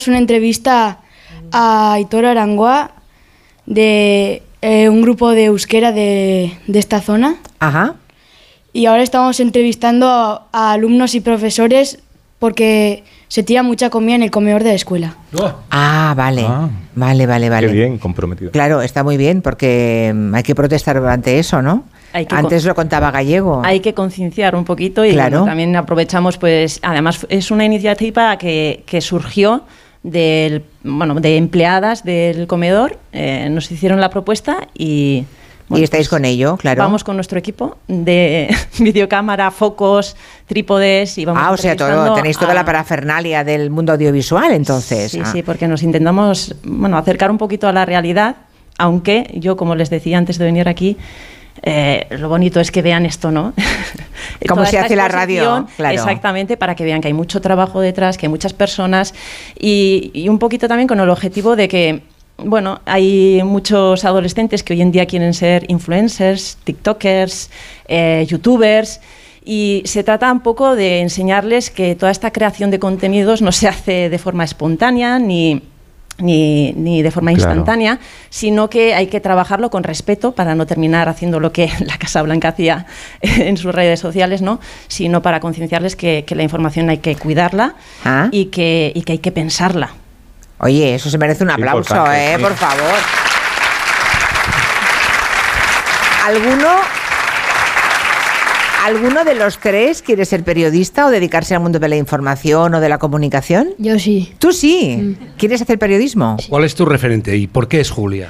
una entrevista a Aitor Arangoa de un grupo de euskera de esta zona. Ajá. Y ahora estamos entrevistando a alumnos y profesores porque se tira mucha comida en el comedor de la escuela. Ah, vale. Vale. Qué bien, comprometido. Claro, está muy bien porque hay que protestar ante eso, ¿no? Antes lo contaba Gallego. Hay que concienciar un poquito y claro. Bueno, también aprovechamos, pues, además es una iniciativa que surgió de empleadas del comedor, nos hicieron la propuesta y... Bueno, y estáis con ello, claro. Vamos con nuestro equipo de videocámara, focos, trípodes y vamos. O sea, tenéis toda la parafernalia del mundo audiovisual, entonces. Sí, porque nos intentamos, acercar un poquito a la realidad, aunque yo, como les decía antes de venir aquí, lo bonito es que vean esto, ¿no? Cómo se hace la radio, claro. Exactamente, para que vean que hay mucho trabajo detrás, que hay muchas personas y un poquito también con el objetivo de que hay muchos adolescentes que hoy en día quieren ser influencers, tiktokers, youtubers, y se trata un poco de enseñarles que toda esta creación de contenidos no se hace de forma espontánea ni de forma instantánea, sino que hay que trabajarlo con respeto para no terminar haciendo lo que la Casa Blanca hacía en sus redes sociales, ¿no? Sino para concienciarles que la información hay que cuidarla y que hay que pensarla. Oye, eso se merece un aplauso, por favor. ¿Alguno de los tres quiere ser periodista o dedicarse al mundo de la información o de la comunicación? Yo sí. ¿Tú sí? ¿Quieres hacer periodismo? Sí. ¿Cuál es tu referente y por qué es Julia?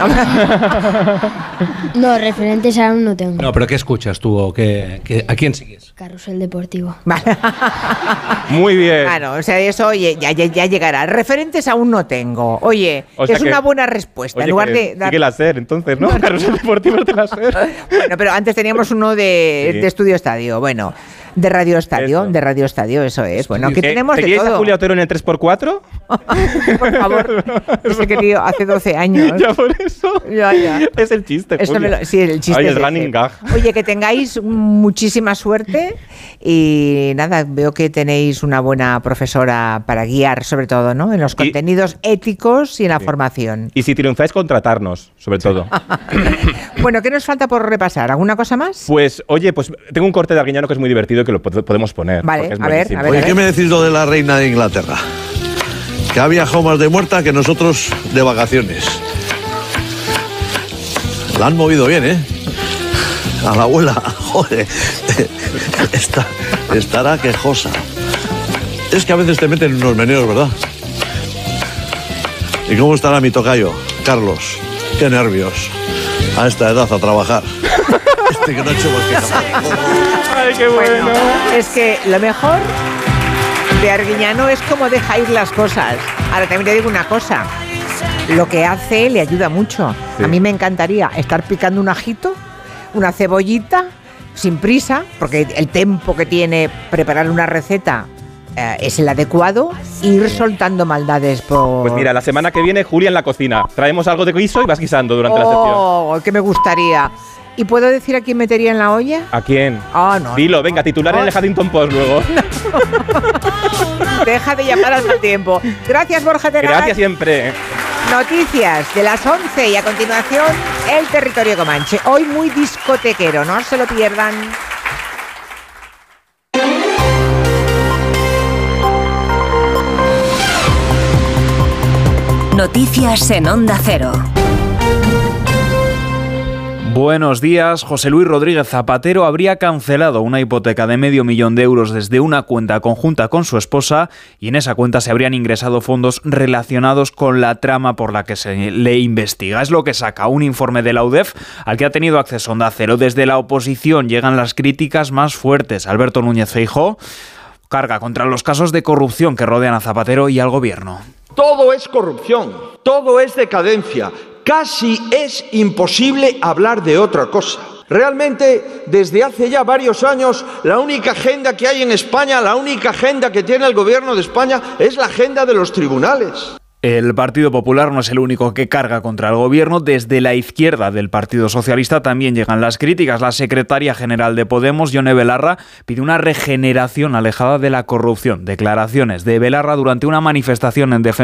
No, referentes aún no tengo. No, pero ¿qué escuchas tú o a quién sigues? Carrusel Deportivo. Vale. Muy bien. Claro, o sea, eso, oye, ya llegará. Referentes aún no tengo. Oye, es una buena respuesta. En lugar de sigue la SER, entonces, ¿no? Carrusel Deportivo de la SER. Bueno, pero antes teníamos uno de Estudio Estadio. Bueno, de Radio Estadio. Eso. De Radio Estadio, eso es. Bueno, aquí tenemos de todo. ¿A Julia Otero en el 3x4? Por favor. Ese querido hace 12 años. Ya por eso. Ya. Es el chiste, Julia. Sí, el chiste. Ay, es el running gag. Oye, que tengáis muchísima suerte y nada, veo que tenéis una buena profesora para guiar, sobre todo, ¿no? En los contenidos éticos y en la formación. Y si triunfáis, contratarnos, sobre todo. Bueno, ¿qué nos falta por repasar? ¿Alguna cosa más? Pues, oye, tengo un corte de Arguiñano que es muy divertido y que lo podemos poner. Vale, es a ver. Oye, ¿qué me decís lo de la reina de Inglaterra? Que ha viajado más de muerta que nosotros de vacaciones. La han movido bien, ¿eh? A la abuela, joder. Estará quejosa. Es que a veces te meten unos meneos, ¿verdad? ¿Y cómo estará mi tocayo, Carlos? Qué nervios. A esta edad a trabajar. Que no ha hecho más que jamás. Ay, qué bueno. Es que lo mejor de Arguiñano es cómo deja ir las cosas. Ahora también te digo una cosa. Lo que hace le ayuda mucho. Sí. A mí me encantaría estar picando un ajito, una cebollita, sin prisa, porque el tiempo que tiene preparar una receta es el adecuado, ir soltando maldades por... Pues mira, la semana que viene, Julia en la cocina. Traemos algo de guiso y vas guisando durante la sección. ¡Oh, que me gustaría! ¿Y puedo decir a quién metería en la olla? ¿A quién? No. Dilo, venga, titular en el Huffington Post luego. Deja de llamar al mal tiempo. Gracias, Borja Terán. Gracias siempre. Noticias de las 11 y a continuación, el territorio comanche. Hoy muy discotequero, no se lo pierdan. Noticias en Onda Cero. Buenos días. José Luis Rodríguez Zapatero habría cancelado una hipoteca de $500.000 de euros desde una cuenta conjunta con su esposa y en esa cuenta se habrían ingresado fondos relacionados con la trama por la que se le investiga. Es lo que saca un informe de la UDEF al que ha tenido acceso Onda Cero. Desde la oposición llegan las críticas más fuertes. Alberto Núñez Feijóo carga contra los casos de corrupción que rodean a Zapatero y al gobierno. Todo es corrupción, todo es decadencia. Casi es imposible hablar de otra cosa. Realmente, desde hace ya varios años, la única agenda que hay en España, la única agenda que tiene el gobierno de España es la agenda de los tribunales. El Partido Popular no es el único que carga contra el gobierno. Desde la izquierda del Partido Socialista también llegan las críticas. La secretaria general de Podemos, Yone Belarra, pide una regeneración alejada de la corrupción. Declaraciones de Belarra durante una manifestación en defensa